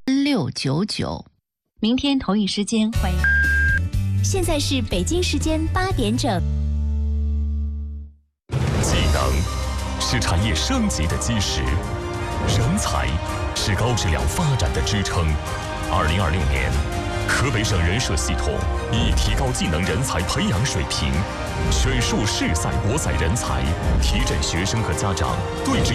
699，明天同一时间欢迎。 现在是北京时间8点整。 技能是产业升级的基石，人才是高质量发展的支撑。2026年，河北省人社系统以提高技能人才培养水平，选树试赛博赛人才，提振学生和家长对职